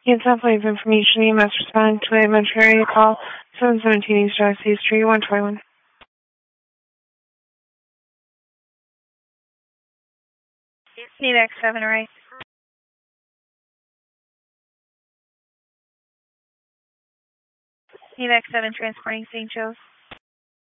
It's upload information. You must respond to a metro area call 717 East Odyssey Street, 121. CVAC 7, right? CVAC 7 transporting St. Joe's.